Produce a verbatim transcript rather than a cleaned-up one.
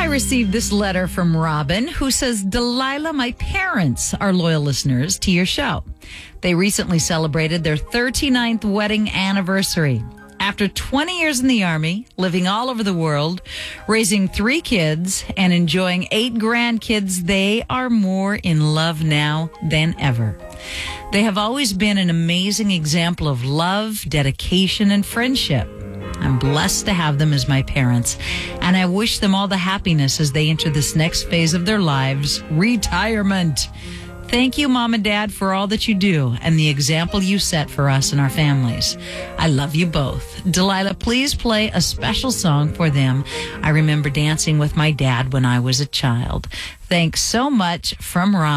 received this letter from Robin, who says, Delilah, my parents are loyal listeners to your show. They recently celebrated their thirty-ninth wedding anniversary. After twenty years in the Army, living all over the world, raising three kids, and enjoying eight grandkids, they are more in love now than ever. They have always been an amazing example of love, dedication, and friendship. I'm blessed to have them as my parents, and I wish them all the happiness as they enter this next phase of their lives, retirement. Thank you, Mom and Dad, for all that you do and the example you set for us and our families. I love you both. Delilah, please play a special song for them. I remember dancing with my dad when I was a child. Thanks so much from Ron.